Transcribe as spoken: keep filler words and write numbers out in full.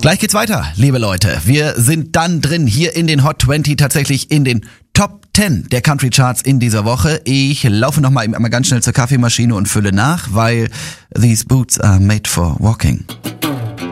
Gleich geht's weiter, liebe Leute. Wir sind dann drin hier in den Hot zwanzig, tatsächlich in den Top zehn der Country Charts in dieser Woche. Ich laufe nochmal einmal ganz schnell zur Kaffeemaschine und fülle nach, weil these boots are made for walking.